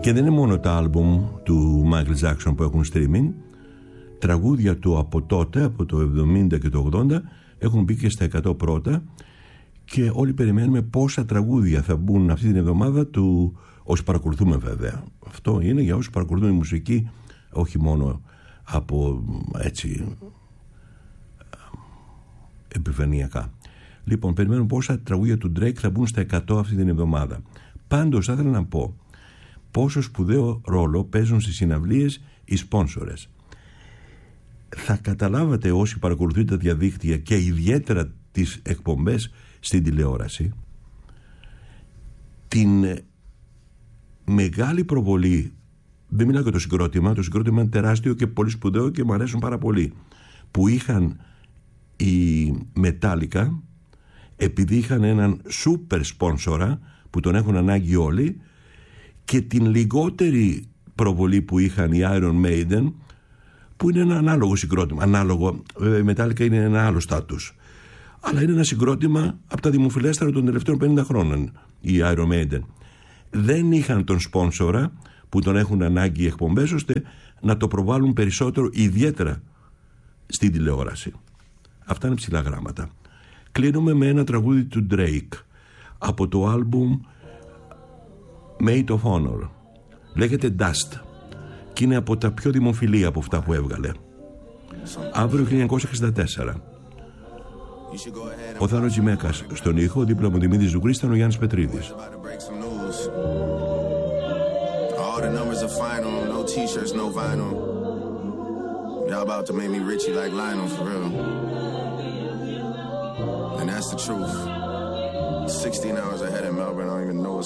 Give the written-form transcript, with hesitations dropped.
Και δεν είναι μόνο τα άλμπουμ του Michael Jackson που έχουν streaming. Τραγούδια του από τότε, από το 70 και το 80, έχουν μπει και στα 100 πρώτα. Και όλοι περιμένουμε πόσα τραγούδια θα μπουν αυτή την εβδομάδα του, όσοι παρακολουθούμε βέβαια. Αυτό είναι για όσοι παρακολουθούν η μουσική, όχι μόνο από έτσι επιφανειακά. Λοιπόν, περιμένουμε πόσα τραγούδια του Drake θα μπουν στα 100 αυτή την εβδομάδα. Πάντως θα ήθελα να πω πόσο σπουδαίο ρόλο παίζουν στις συναυλίες οι σπόνσορες. Θα καταλάβατε όσοι παρακολουθείτε τα διαδίκτυα και ιδιαίτερα τις εκπομπές στην τηλεόραση την μεγάλη προβολή. Δεν μιλάω για το συγκρότημα είναι τεράστιο και πολύ σπουδαίο και μου αρέσουν πάρα πολύ, που είχαν η Metallica, επειδή είχαν έναν σούπερ σπόνσορα που τον έχουν ανάγκη όλοι, και την λιγότερη προβολή που είχαν οι Iron Maiden, που είναι ένα ανάλογο συγκρότημα. Ανάλογο, βέβαια η Metallica είναι ένα άλλο στάτους, αλλά είναι ένα συγκρότημα από τα δημοφιλέστερα των τελευταίων 50 χρόνων οι Iron Maiden. Δεν είχαν τον σπόνσορα που τον έχουν ανάγκη οι εκπομπές, ώστε να το προβάλλουν περισσότερο, ιδιαίτερα στην τηλεόραση. Αυτά είναι ψηλά γράμματα. Κλείνουμε με ένα τραγούδι του Drake από το άλμπουμ Made of Honor. Λέγεται Dust και είναι από τα πιο δημοφιλή από αυτά που έβγαλε. Αύριο 1964. Ο Θάνος Τζιμέκας στον ήχο, δίπλα μου Δημήτρης Ζουγκρής, ήταν ο Γιάννης Πετρίδης. All the numbers are final, no t-shirts, no vinyl. Y'all about to make me Richie like Lionel, for real. And that's the truth. 16 hours ahead in Melbourne, I don't even know what's